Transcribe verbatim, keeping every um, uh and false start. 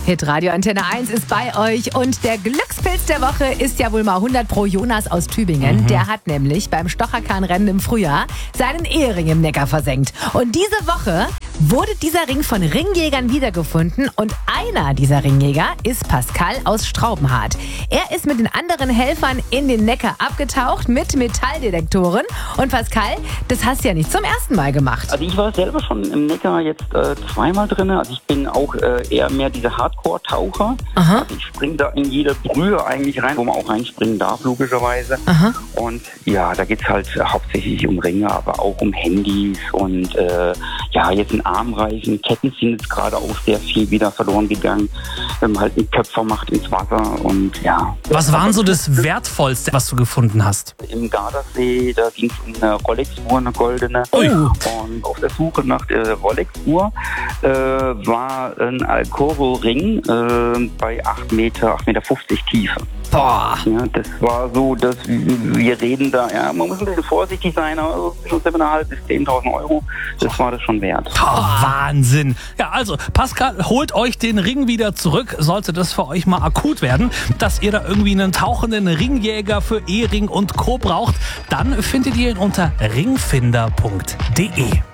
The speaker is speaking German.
Hitradio Antenne eins ist bei euch und der Glückspilz der Woche ist ja wohl mal hundert pro Jonas aus Tübingen. Mhm. Der hat nämlich beim Stocherkahnrennen im Frühjahr seinen Ehering im Neckar versenkt. Und diese Woche wurde dieser Ring von Ringjägern wiedergefunden und einer dieser Ringjäger ist Pascal aus Straubenhardt. Er ist mit den anderen Helfern in den Neckar abgetaucht mit Metalldetektoren. Und Pascal, das hast du ja nicht zum ersten Mal gemacht. Also ich war selber schon im Neckar jetzt äh, zweimal drin. Also ich bin auch äh, eher mehr dieser Hardcore-Taucher. Aha. Also ich springe da in jede Brühe eigentlich rein, wo man auch reinspringen darf, logischerweise. Aha. Und ja, da geht es halt hauptsächlich um Ringe, aber auch um Handys und äh, ja, jetzt in Armreichen, Ketten sind jetzt gerade auch sehr viel wieder verloren gegangen, wenn man halt einen Köpfer macht ins Wasser und ja. Was waren so das Wertvollste, was du gefunden hast? Im Gardasee, da ging es um eine Rolex-Uhr, eine goldene. Ui. Und auf der Suche nach der Rolex-Uhr äh, war ein Alcoro-Ring äh, bei acht Meter, acht Meter fünfzig Tiefe. Boah. Ja, das war so, dass wir reden da, ja, man muss ein bisschen vorsichtig sein, aber zwischen sieben Komma fünf bis zehntausend Euro, das war das schon wert. Oh, Wahnsinn. Ja, also Pascal, holt euch den Ring wieder zurück, sollte das für euch mal akut werden, dass ihr da irgendwie einen tauchenden Ringjäger für Ehering und Co. braucht, dann findet ihr ihn unter ringfinder punkt de.